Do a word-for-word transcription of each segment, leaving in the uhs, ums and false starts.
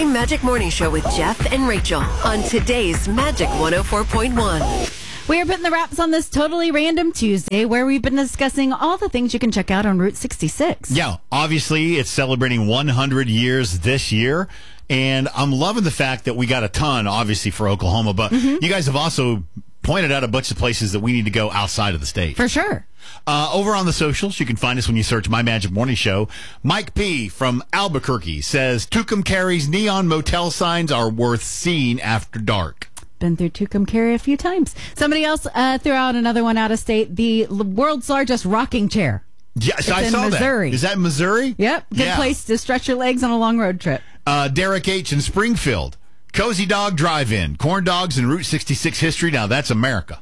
Magic Morning Show with Jeff and Rachel on today's Magic one oh four point one. We are putting the wraps on this totally random Tuesday where we've been discussing all the things you can check out on Route sixty-six. Yeah, obviously it's celebrating one hundred years this year. And I'm loving the fact that we got a ton, obviously, for Oklahoma. But mm-hmm. you guys have also pointed out a bunch of places that we need to go outside of the state. For sure. Uh, over on the socials, you can find us when you search My Magic Morning Show. Mike P. from Albuquerque says, Tucumcari's neon motel signs are worth seeing after dark. Been through Tucumcari a few times. Somebody else uh, threw out another one out of state, the l- world's largest rocking chair. Yes, it's I in saw Missouri. that. Is that Missouri? Yep. Good yeah. place to stretch your legs on a long road trip. Uh, Derek H. in Springfield. Cozy Dog Drive-In. Corn dogs and Route sixty-six history. Now, that's America.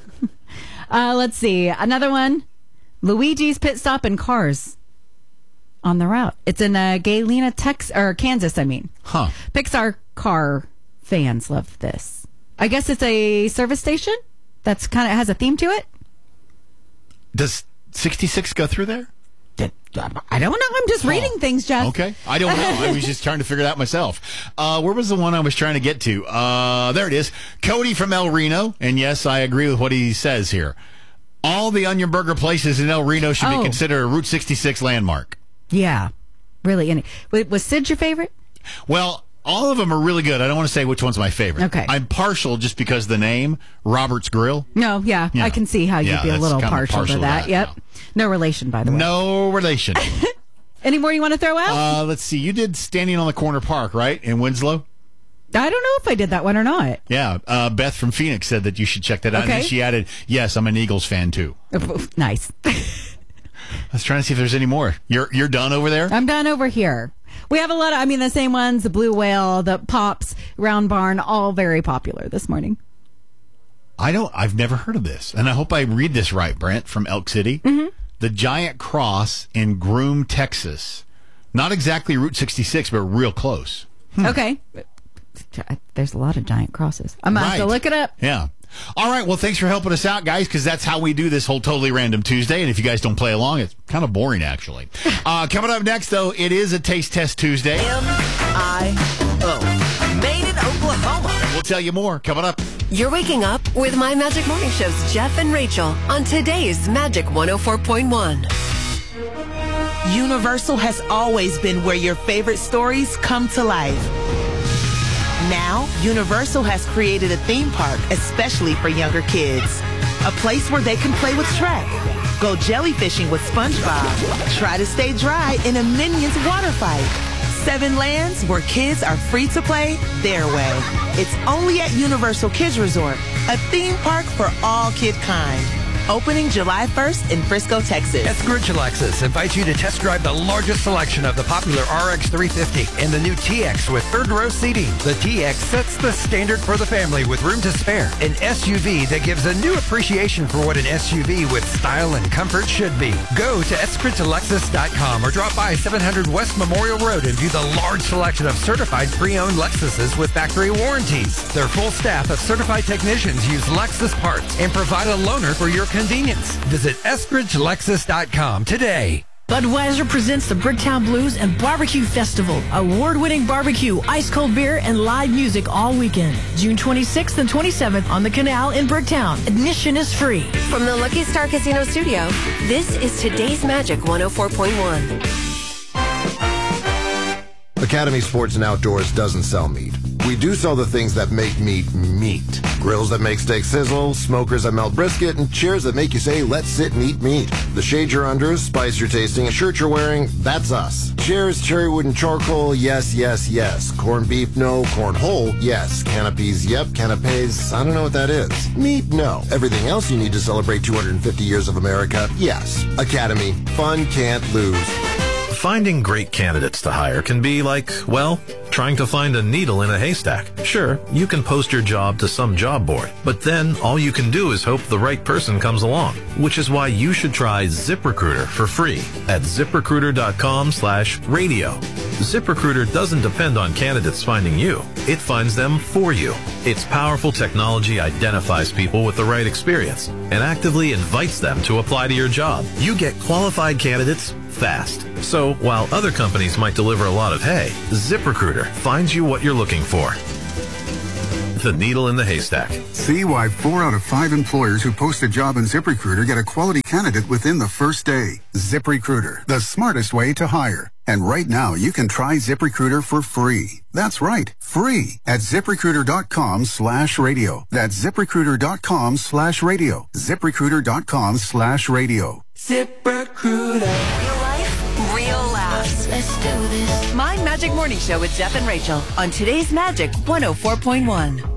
uh, let's see. Another one. Luigi's Pit Stop in Cars on the route. It's in uh, Galena, Texas, or Kansas, I mean. Huh. Pixar car fans love this. I guess it's a service station that's kind of has a theme to it. Does sixty-six go through there? I don't know. I'm just reading oh, things, Jeff. Okay. I don't know. I was just trying to figure that myself. Uh, where was the one I was trying to get to? Uh, there it is. Cody from El Reno. And yes, I agree with what he says here. All the onion burger places in El Reno should oh. be considered a Route sixty-six landmark. Yeah. Really. And was Sid your favorite? Well, all of them are really good. I don't want to say which one's my favorite. Okay. I'm partial just because the name, Robert's Grill. No, yeah. yeah. I can see how you'd yeah, be a little partial, partial to that. that yep. now. No relation, by the way. No relation. Any more you want to throw out? Uh, let's see. You did Standing on the Corner Park, right, in Winslow? I don't know if I did that one or not. Yeah. Uh, Beth from Phoenix said that you should check that out. Okay. And she added, yes, I'm an Eagles fan, too. Nice. I was trying to see if there's any more. You're you're done over there? I'm done over here. We have a lot of, I mean, the same ones, the Blue Whale, the Pops, Round Barn, all very popular this morning. I don't, I've never heard of this. And I hope I read this right, Brent, from Elk City. Mm-hmm. The Giant Cross in Groom, Texas. Not exactly Route sixty-six, but real close. Hmm. Okay. There's a lot of giant crosses. I'm going right. to have to look it up. Yeah. All right. Well, thanks for helping us out, guys, because that's how we do this whole Totally Random Tuesday. And if you guys don't play along, it's kind of boring, actually. Uh, coming up next, though, it is a Taste Test Tuesday. M I O. Made in Oklahoma. We'll tell you more coming up. You're waking up with My Magic Morning Show's Jeff and Rachel on today's Magic one oh four point one. Universal has always been where your favorite stories come to life. Now, Universal has created a theme park especially for younger kids. A place where they can play with Shrek, go jellyfishing with SpongeBob, try to stay dry in a Minions water fight. Seven lands where kids are free to play their way. It's only at Universal Kids Resort, a theme park for all kid kind. Opening July first in Frisco, Texas. Eskridge Lexus invites you to test drive the largest selection of the popular R X three fifty and the new T X with third row seating. The T X sets the standard for the family with room to spare. An S U V that gives a new appreciation for what an S U V with style and comfort should be. Go to eskridge lexus dot com or drop by seven hundred West Memorial Road and view the large selection of certified pre-owned Lexuses with factory warranties. Their full staff of certified technicians use Lexus parts and provide a loaner for your convenience. Visit eskridge lexus dot com today. Budweiser presents the Bricktown Blues and Barbecue Festival. Award-winning barbecue, ice-cold beer, and live music all weekend. June twenty-sixth and twenty-seventh on the Canal in Bricktown. Admission is free. From the Lucky Star Casino Studio, this is today's Magic one oh four point one. Academy Sports and Outdoors doesn't sell meat. We do sell the things that make meat meat. Grills that make steak sizzle, smokers that melt brisket, and chairs that make you say, let's sit and eat meat. The shade you're under, spice you're tasting, and shirt you're wearing, that's us. Chairs, cherrywood, and charcoal, yes, yes, yes. Corned beef, no. Cornhole, yes. Canopies, yep. Canapes, I don't know what that is. Meat, no. Everything else you need to celebrate two hundred fifty years of America, yes. Academy, fun can't lose. Finding great candidates to hire can be like, well, trying to find a needle in a haystack. Sure, you can post your job to some job board, but then all you can do is hope the right person comes along, which is why you should try ZipRecruiter for free at ziprecruiter.com slash radio. ZipRecruiter doesn't depend on candidates finding you. It finds them for you. Its powerful technology identifies people with the right experience and actively invites them to apply to your job. You get qualified candidates fast. So while other companies might deliver a lot of hay, ZipRecruiter ZipRecruiter finds you what you're looking for. The needle in the haystack. See why four out of five employers who post a job in ZipRecruiter get a quality candidate within the first day. ZipRecruiter, the smartest way to hire. And right now, you can try ZipRecruiter for free. That's right, free at ZipRecruiter.com slash radio. That's ZipRecruiter.com slash radio. ZipRecruiter.com slash radio. ZipRecruiter. Real life, real laughs. Let's do this. My Magic Morning Show with Jeff and Rachel on today's Magic one oh four point one.